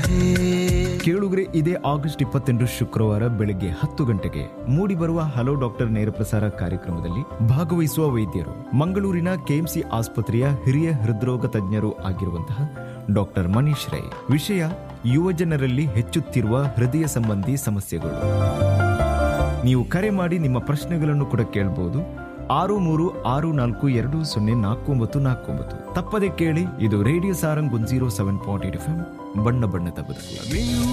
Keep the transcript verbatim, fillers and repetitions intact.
है। ಕೇಳುಗರೆ, ಇದೇ ಆಗಸ್ಟ್ ಇಪ್ಪತ್ತೆಂಟು ಶುಕ್ರವಾರ ಬೆಳಗ್ಗೆ ಹತ್ತು ಗಂಟೆಗೆ ಮೂಡಿ ಬರುವ ಹಲೋ ಡಾಕ್ಟರ್ ನೇರ ಪ್ರಸಾರ ಕಾರ್ಯಕ್ರಮದಲ್ಲಿ ಭಾಗವಹಿಸುವ ವೈದ್ಯರು ಮಂಗಳೂರಿನ ಕೆಎಂಸಿ ಆಸ್ಪತ್ರೆಯ ಹಿರಿಯ ಹೃದ್ರೋಗ ತಜ್ಞರು ಆಗಿರುವಂತಹ ಡಾಕ್ಟರ್ ಮನೀಶ್ ರೈ. ವಿಷಯ ಯುವ ಜನರಲ್ಲಿ ಹೆಚ್ಚುತ್ತಿರುವ ಹೃದಯ ಸಂಬಂಧಿ ಸಮಸ್ಯೆಗಳು. ನೀವು ಕರೆ ಮಾಡಿ ನಿಮ್ಮ ಪ್ರಶ್ನೆಗಳನ್ನು ಕೂಡ ಕೇಳಬಹುದು. ಆರು ಮೂರು ಆರು ನಾಲ್ಕು ಎರಡು ಸೊನ್ನೆ ನಾಲ್ಕು ಒಂಬತ್ತು ನಾಲ್ಕು ಒಂಬತ್ತು. ತಪ್ಪದೆ ಕೇಳಿ. ಇದು radio Sarang one zero seven point eight F M. ಬಣ್ಣ ಬಣ್ಣದ ಬದುಕು.